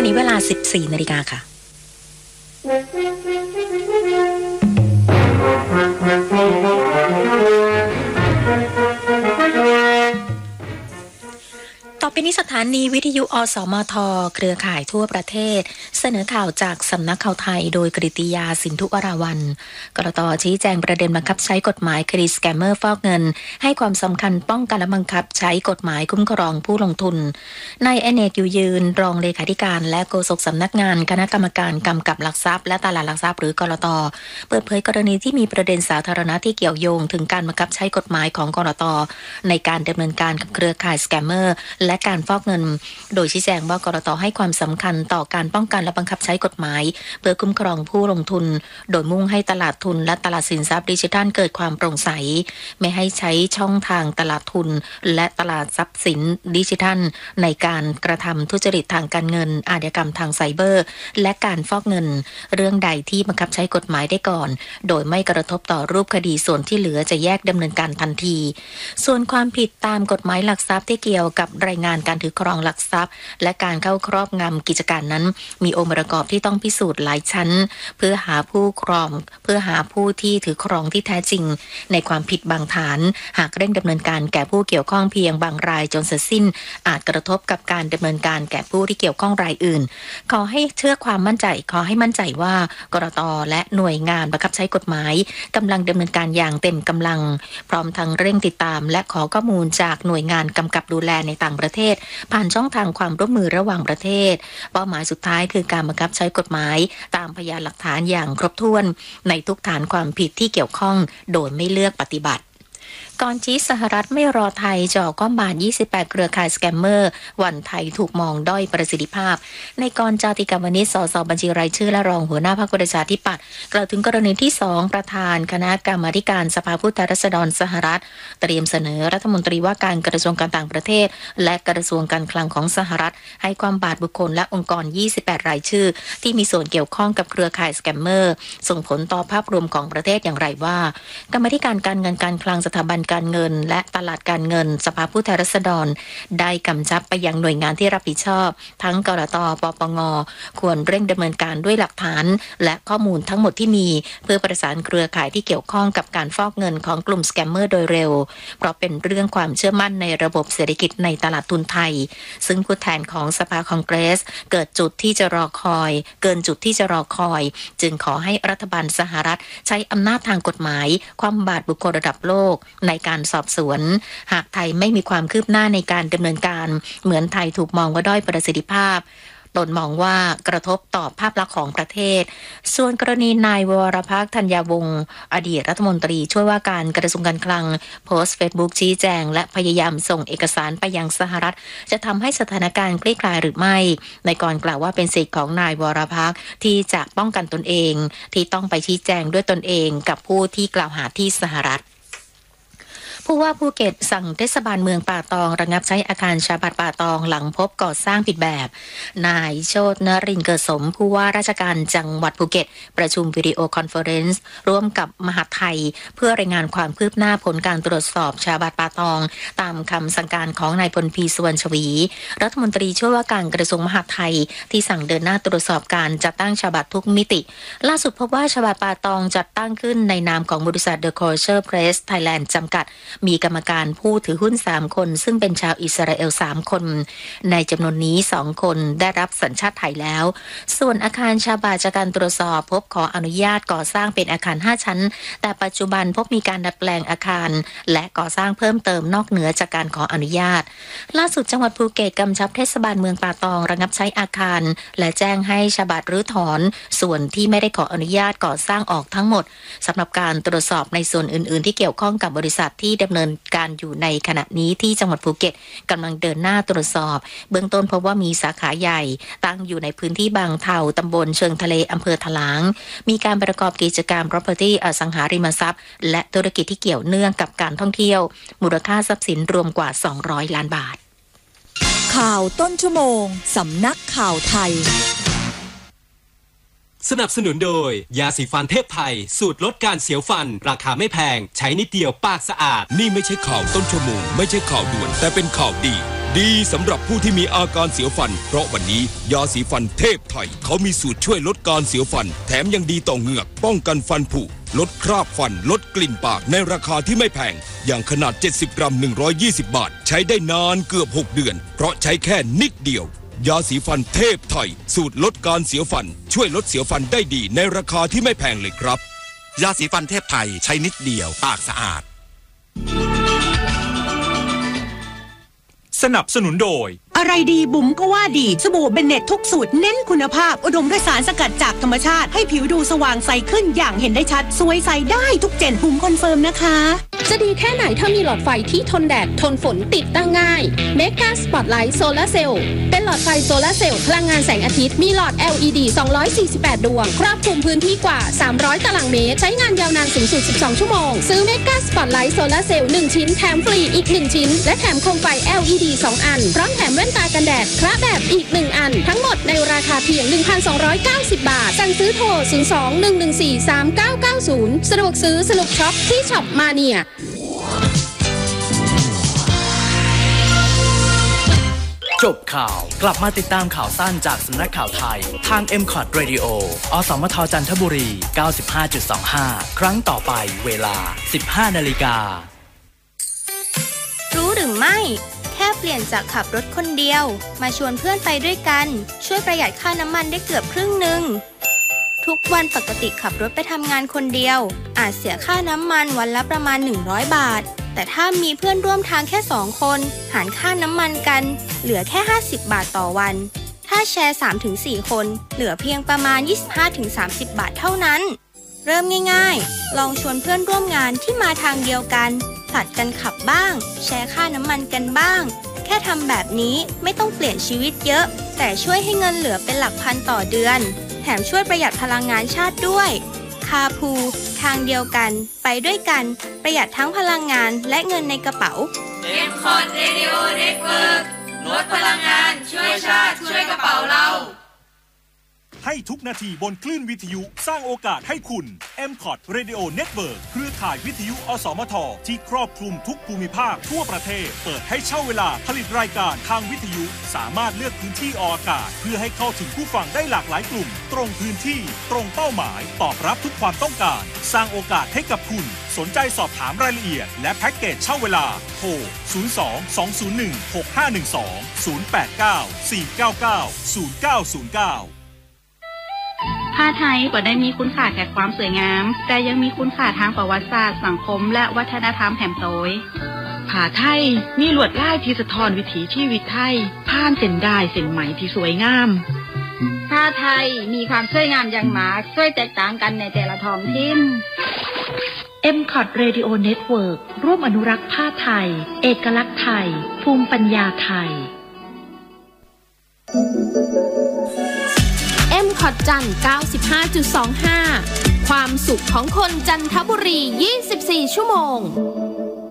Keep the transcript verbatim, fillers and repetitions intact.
นี้เวลา สิบสี่นาฬิกาค่ะต่อไปนี้สถานีวิทยุอสมทเครือข่ายทั่วประเทศเสนอข่าวจากสำนักข่าวไทยโดยกฤติยาสินธุวราวัลย์กรต.ชี้แจงประเด็นบังคับใช้กฎหมายคดีสแกมเมอร์ฟอกเงินให้ความสำคัญป้องกันและบังคับใช้กฎหมายคุ้มครองผู้ลงทุนนายอเนกอยู่ยืนรองเลขาธิการและโฆษกสำนักงานคณะกรรมการกำกับหลักทรัพย์และตลาดหลักทรัพย์หรือกลต.เปิดเผยกรณีที่มีประเด็นสาธารณะที่เกี่ยวโยงถึงการบังคับใช้กฎหมายของกลต.ในการดำเนินการกับเครือข่ายสแกมเมอร์และการฟอกเงินโดยชี้แจงว่ากลต.ให้ความสำคัญต่อการป้องกันและบังคับใช้กฎหมายเพื่อคุ้มครองผู้ลงทุนโดยมุ่งให้ตลาดทุนและตลาดสินทรัพย์ดิจิทัลเกิดความโปร่งใสไม่ให้ใช้ช่องทางตลาดทุนและตลาดทรัพย์สินดิจิทัลในการกระทำทุจริตทางการเงินอาชญากรรมทางไซเบอร์และการฟอกเงินเรื่องใดที่บังคับใช้กฎหมายได้ก่อนโดยไม่กระทบต่อรูปคดีส่วนที่เหลือจะแยกดำเนินการทันทีส่วนความผิดตามกฎหมายหลักทรัพย์ที่เกี่ยวกับรายงานการถือครองหลักทรัพย์และการเข้าครอบงำกิจการนั้นมีองค์ประกอบที่ต้องพิสูจน์หลายชั้นเพื่อหาผู้ครองเพื่อหาผู้ที่ถือครองที่แท้จริงในความผิดบางฐานหากเร่งดำเนินการแก่ผู้เกี่ยวข้องเพียงบางรายจนเสร็จสิ้นอาจกระทบกับการดำเนินการแก่ผู้ที่เกี่ยวข้องรายอื่นขอให้เชื่อความมั่นใจขอให้มั่นใจว่ากลต.และหน่วยงานบังคับใช้กฎหมายกำลังดำเนินการอย่างเต็มกำลังพร้อมทั้งเร่งติดตามและขอข้อมูลจากหน่วยงานกำกับดูแลในต่างประเทศผ่านช่องทางความร่วมมือระหว่างประเทศเป้าหมายสุดท้ายคือการบังคับใช้กฎหมายตามพยานหลักฐานอย่างครบถ้วนในทุกฐานความผิดที่เกี่ยวข้องโดยไม่เลือกปฏิบัติก่อนชี้สหรัฐไม่รอไทยจ่อก้อมบาทยี่สิบแปดเครือข่ายสแกมเมอร์วันไทยถูกมองด้อยประสิทธิภาพในกรจาติกาวนิช สสบัญชีรายชื่อและรองหัวหน้าพรรคประชาธิปัตย์กล่าวถึงกรณีที่สองประธานคณะกรรมาธิการสภาผู้แทนราษฎรสหรัฐเตรียมเสนอรัฐมนตรีว่าการกระทรวงการต่างประเทศและกระทรวงการคลังของสหรัฐให้ความบาตรบุคคลและองค์กรยี่สิบแปดรายชื่อที่มีส่วนเกี่ยวข้องกับเครือข่ายสแกมเมอร์ส่งผลต่อภาพรวมของประเทศอย่างไรว่ากรรมาธิการการเงินการคลังสถาบันการเงินและตลาดการเงินสภาผู้แทนราษฎรได้กำชับไปยังหน่วยงานที่รับผิดชอบทั้งกลต.ปปง.ควรเร่งดำเนินการด้วยหลักฐานและข้อมูลทั้งหมดที่มีเพื่อประสานเครือข่ายที่เกี่ยวข้องกับการฟอกเงินของกลุ่มสแกมเมอร์โดยเร็วเพราะเป็นเรื่องความเชื่อมั่นในระบบเศรษฐกิจในตลาดทุนไทยซึ่งผู้แทนของสภาคองเกรสเกิดจุดที่จะรอคอยเกินจุดที่จะรอคอยจึงขอให้รัฐบาลสหรัฐใช้อำนาจทางกฎหมายคว่ำบาตรบุคคลระดับโลกในการสอบสวนหากไทยไม่มีความคืบหน้าในการดำเนินการเหมือนไทยถูกมองว่าด้อยประสิทธิภาพตนมองว่ากระทบต่อภาพลักษณ์ของประเทศส่วนกรณีนายวรภักดิ์ธัญญาวงศ์อดีตรัฐมนตรีช่วยว่าการกระทรวงการคลังโพสต์เฟซบุ๊กชี้แจงและพยายามส่งเอกสารไปยังสหรัฐจะทำให้สถานการณ์คลี่คลายหรือไม่ในก่อนกล่าวว่าเป็นสิทธิของนายวรภักดิ์ที่จะป้องกันตนเองที่ต้องไปชี้แจงด้วยตนเองกับผู้ที่กล่าวหาที่สหรัฐผู้ว่าภูเก็ตสั่งเทศบาลเมืองป่าตองระงับใช้อาคารชาบัดป่าตองหลังพบก่อสร้างผิดแบบนายโชตินรินทร์เกิดสมผู้ว่าราชการจังหวัดภูเก็ตประชุมวิดีโอคอนเฟอเรนซ์ร่วมกับมหาดไทยเพื่อรายงานความคืบหน้าผลการตรวจสอบชาบัดป่าตองตามคำสั่งการของนายพลพีสุวรรณชวีรัฐมนตรีช่วยว่าการกระทรวงมหาดไทยที่สั่งเดินหน้าตรวจสอบการจัดตั้งชาบัดทุกมิติล่าสุดพบว่าชาบัดป่าตองจัดตั้งขึ้นในนามของบริษัท The Culture Press Thailand จำกัดมีกรรมการผู้ถือหุ้นสามคนซึ่งเป็นชาวอิสราเอลสามคนในจำนวนนี้สองคนได้รับสัญชาติไทยแล้วส่วนอาคารชาบาจากการตรวจสอบพบขออนุญาตก่อสร้างเป็นอาคารห้าชั้นแต่ปัจจุบันพบมีการดัดแปลงอาคารและก่อสร้างเพิ่มเติมนอกเหนือจากการขออนุญาตล่าสุดจังหวัดภูเก็ตกำชับเทศบาลเมืองป่าตองระงับใช้อาคารและแจ้งให้ชาบารื้อถอนส่วนที่ไม่ได้ขออนุญาตก่อสร้างออกทั้งหมดสำหรับการตรวจสอบในส่วนอื่นๆที่เกี่ยวข้องกับบริษัทที่ดำเนินการอยู่ในขณะนี้ที่จังหวัดภูเก็ตกำลังเดินหน้าตรวจสอบเบื้องต้นพบว่ามีสาขาใหญ่ตั้งอยู่ในพื้นที่บางเทาตำบลเชิงทะเลอำเภอถลางมีการประกอบกิจการ property อสังหาริมทรัพย์และธุรกิจที่เกี่ยวเนื่องกับการท่องเที่ยวมูลค่าทรัพย์สินรวมกว่าสองร้อยล้านบาทข่าวต้นชั่วโมงสำนักข่าวไทยสนับสนุนโดยยาสีฟันเทพไทยสูตรลดการเสียวฟันราคาไม่แพงใช้นิดเดียวปากสะอาดนี่ไม่ใช่ข่าวต้นชั่วโมงไม่ใช่ข่าวด่วนแต่เป็นข่าวดีดีสำหรับผู้ที่มีอาการเสียวฟันเพราะวันนี้ยาสีฟันเทพไทยเขามีสูตรช่วยลดการเสียวฟันแถมยังดีต่อเหงือกป้องกันฟันผุลดคราบฟันลดกลิ่นปากในราคาที่ไม่แพงอย่างขนาดเจ็ดสิบกรัมหนึ่งร้อยยี่สิบบาทใช้ได้นานเกือบหกเดือนเพราะใช้แค่นิดเดียวยาสีฟันเทพไทยสูตรลดการเสียวฟันช่วยลดเสียวฟันได้ดีในราคาที่ไม่แพงเลยครับยาสีฟันเทพไทยใช้นิดเดียวปากสะอาดสนับสนุนโดยอะไรดีบุ๋มก็ว่าดีสบู่เบนเน็ตทุกสูตรเน้นคุณภาพอุดมด้วยสารสกัดจากธรรมชาติให้ผิวดูสว่างใสขึ้นอย่างเห็นได้ชัดสวยใสได้ทุกเจนบุ๋มคอนเฟิร์มนะคะจะดีแค่ไหนถ้ามีหลอดไฟที่ทนแดดทนฝนติดตั้งง่าย Mega Spotlight Solar Cell เป็นหลอดไฟโซลาร์เซลล์พลังงานแสงอาทิตย์มีหลอด แอล อี ดี สองร้อยสี่สิบแปดดวงครอบคลุมพื้นที่กว่าสามร้อยตารางเมตรใช้งานยาวนานสูงสุดสิบสองชั่วโมงซื้อ Mega Spotlight Solar Cell หนึ่งชิ้นแถมฟรีอีกหนึ่งชิ้นและแถมโคมไฟ แอล อี ดี สองอันพร้อมแถมแว่นตากันแดดคระแบบอีกหนึ่งอันทั้งหมดในราคาเพียง หนึ่งพันสองร้อยเก้าสิบ บาทสั่งซื้อโทรศูนย์ สอง หนึ่ง หนึ่ง สี่ สาม เก้า เก้า ศูนย์สะดวกซื้อสนุกช็อปที่ช็อปมาเนียจบข่าวกลับมาติดตามข่าวสั้นจากสำนักข่าวไทยทาง เอ็ม คอท Radio อสมทจันทบุรี เก้าสิบห้าจุดสองห้า ครั้งต่อไปเวลา สิบห้านาฬิการู้หรือไม่แค่เปลี่ยนจากขับรถคนเดียวมาชวนเพื่อนไปด้วยกันช่วยประหยัดค่าน้ำมันได้เกือบครึ่งหนึ่งทุกวันปกติขับรถไปทำงานคนเดียวอาจเสียค่าน้ำมันวันละประมาณหนึ่งร้อยบาทแต่ถ้ามีเพื่อนร่วมทางแค่สองคนหารค่าน้ำมันกันเหลือแค่ห้าสิบบาทต่อวันถ้าแชร์ สามถึงสี่ คนเหลือเพียงประมาณ ยี่สิบห้าถึงสามสิบ บาทเท่านั้นเริ่มง่ายๆลองชวนเพื่อนร่วมงานที่มาทางเดียวกันผลัดกันขับบ้างแชร์ค่าน้ำมันกันบ้างแค่ทำแบบนี้ไม่ต้องเปลี่ยนชีวิตเยอะแต่ช่วยให้เงินเหลือเป็นหลักพันต่อเดือนแถมช่วยประหยัดพลังงานชาติด้วยคาพูทางเดียวกันไปด้วยกันประหยัดทั้งพลังงานและเงินในกระเป๋าเอ็ม คอท Radio Network ลดพลังงานช่วยชาติช่วยกระเป๋าเราให้ทุกนาทีบนคลื่นวิทยุสร้างโอกาสให้คุณ เอ็ม คอท Radio Network เครือข่ายวิทยุอสมทที่ครอบคลุมทุกภูมิภาคทั่วประเทศเปิดให้เช่าเวลาผลิตรายการทางวิทยุสามารถเลือกพื้นที่ออกอากาศเพื่อให้เข้าถึงผู้ฟังได้หลากหลายกลุ่มตรงพื้นที่ตรงเป้าหมายตอบรับทุกความต้องการสร้างโอกาสให้กับคุณสนใจสอบถามรายละเอียดและแพ็กเกจเช่าเวลาโทรศูนย์ สอง สอง ศูนย์ หนึ่ง หก ห้า หนึ่ง สอง ศูนย์ แปด เก้า สี่ เก้า เก้า ศูนย์ เก้า ศูนย์ เก้าผ้าไทยบ่ได้มีคุณค่าแค่ความสวยงามแต่ยังมีคุณค่าทางประวัติศาสตร์สังคมและวัฒนธรรมแหมโตยผ้าไทยมีลวดลายที่สะท้อนวิถีชีวิตไทยผ่านเส้นด้ายเส้นไหมที่สวยงามผ้าไทยมีความสวยงามอย่างมากสวยแตกต่างกันในแต่ละท้องถิ่นเอ็ม คอท Radio Network ร่วมอนุรักษ์ผ้าไทยเอกลักษณ์ไทยภูมิปัญญาไทยเอ็ม คอท จันทร์ เก้าสิบห้าจุดสองห้า ความสุขของคนจันทบุรี ยี่สิบสี่ ชั่วโมง